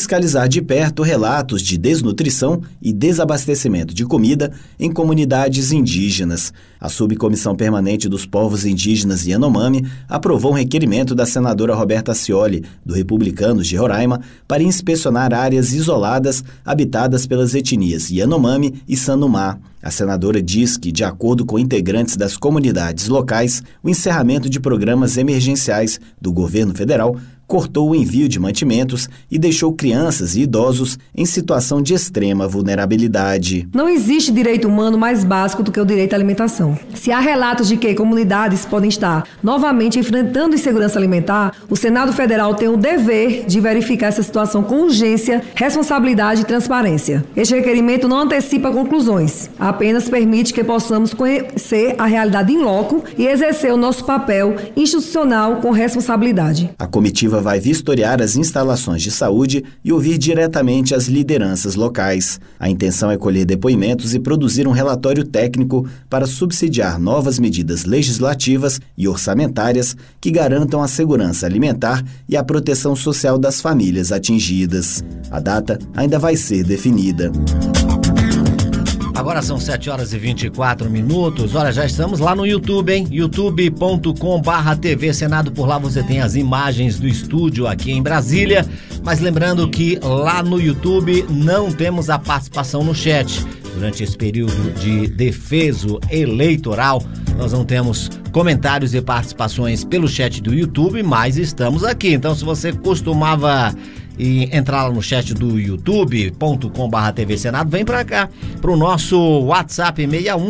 fiscalizar de perto relatos de desnutrição e desabastecimento de comida em comunidades indígenas. A Subcomissão Permanente dos Povos Indígenas Yanomami aprovou um requerimento da senadora Roberta Scioli, do Republicanos de Roraima, para inspecionar áreas isoladas habitadas pelas etnias Yanomami e Sanumá. A senadora diz que, de acordo com integrantes das comunidades locais, o encerramento de programas emergenciais do governo federal cortou o envio de mantimentos e deixou crianças e idosos em situação de extrema vulnerabilidade. Não existe direito humano mais básico do que o direito à alimentação. Se há relatos de que comunidades podem estar novamente enfrentando insegurança alimentar, o Senado Federal tem o dever de verificar essa situação com urgência, responsabilidade e transparência. Este requerimento não antecipa conclusões, apenas permite que possamos conhecer a realidade in loco e exercer o nosso papel institucional com responsabilidade. A comitiva vai vistoriar as instalações de saúde e ouvir diretamente as lideranças locais. A intenção é colher depoimentos e produzir um relatório técnico para subsidiar novas medidas legislativas e orçamentárias que garantam a segurança alimentar e a proteção social das famílias atingidas. A data ainda vai ser definida. Agora são 7h24. Olha, já estamos lá no YouTube, hein? youtube.com/TV Senado. Por lá você tem as imagens do estúdio aqui em Brasília. Mas lembrando que lá no YouTube não temos a participação no chat. Durante esse período de defeso eleitoral, nós não temos comentários e participações pelo chat do YouTube, mas estamos aqui. Então, se você costumava entrar lá no chat do youtube.com/TV Senado, vem pra cá, pro nosso WhatsApp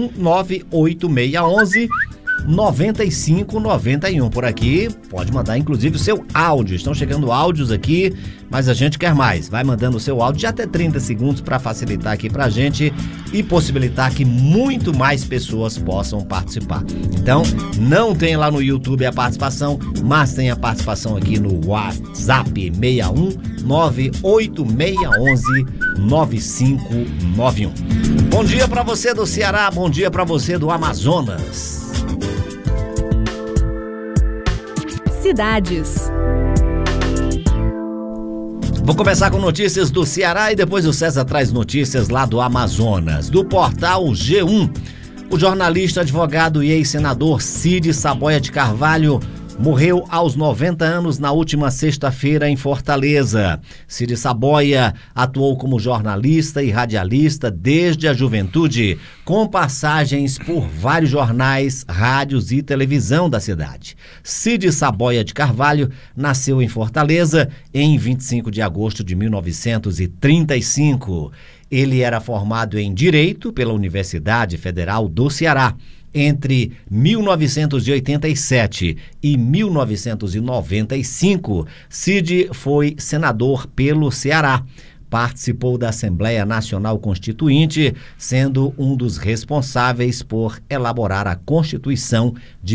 61986119591. Por aqui, pode mandar inclusive o seu áudio. Estão chegando áudios aqui, mas a gente quer mais. Vai mandando o seu áudio de até 30 segundos para facilitar aqui pra gente e possibilitar que muito mais pessoas possam participar. Então, não tem lá no YouTube a participação, mas tem a participação aqui no WhatsApp 61986119591. Bom dia para você do Ceará, bom dia para você do Amazonas. Cidades. Vou começar com notícias do Ceará e depois o César traz notícias lá do Amazonas. Do portal G1, o jornalista, advogado e ex-senador Cid Saboia de Carvalho morreu aos 90 anos na última sexta-feira em Fortaleza. Cid Saboia atuou como jornalista e radialista desde a juventude, com passagens por vários jornais, rádios e televisão da cidade. Cid Saboia de Carvalho nasceu em Fortaleza em 25 de agosto de 1935. Ele era formado em Direito pela Universidade Federal do Ceará. Entre 1987 e 1995, Cid foi senador pelo Ceará. Participou da Assembleia Nacional Constituinte, sendo um dos responsáveis por elaborar a Constituição de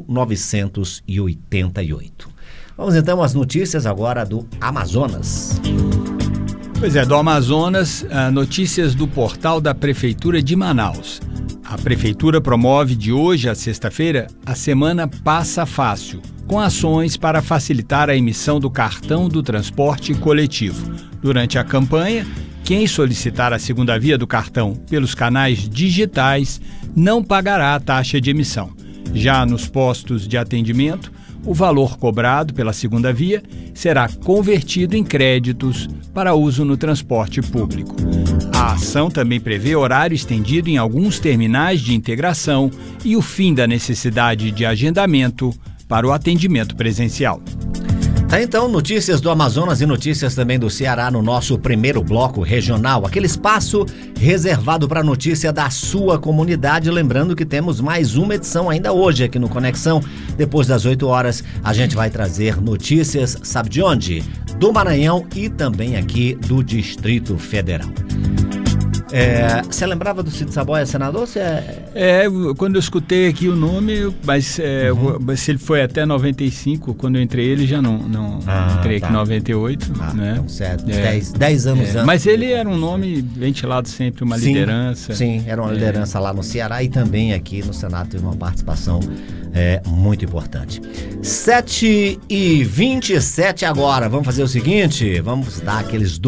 1988. Vamos então às notícias agora do Amazonas. Pois é, do Amazonas, notícias do portal da Prefeitura de Manaus. A Prefeitura promove de hoje a sexta-feira a Semana Passa Fácil, com ações para facilitar a emissão do cartão do transporte coletivo. Durante a campanha, quem solicitar a segunda via do cartão pelos canais digitais não pagará a taxa de emissão. Já nos postos de atendimento, o valor cobrado pela segunda via será convertido em créditos para uso no transporte público. A ação também prevê horário estendido em alguns terminais de integração e o fim da necessidade de agendamento para o atendimento presencial. Tá, então, notícias do Amazonas e notícias também do Ceará no nosso primeiro bloco regional, aquele espaço reservado para notícia da sua comunidade. Lembrando que temos mais uma edição ainda hoje aqui no Conexão. Depois das 8 horas, a gente vai trazer notícias, sabe de onde? Do Maranhão e também aqui do Distrito Federal. Você lembrava do Cid Saboia, senador? Quando eu escutei aqui o nome, mas se ele foi até 95, quando eu entrei, ele já não entrei aqui em 98. Né? Então, certo, 10 anos antes. Mas ele era um nome ventilado sempre, uma liderança. Sim, era uma liderança lá no Ceará e também aqui no Senado teve uma participação muito importante. 7h27 agora, vamos fazer o seguinte, vamos dar aqueles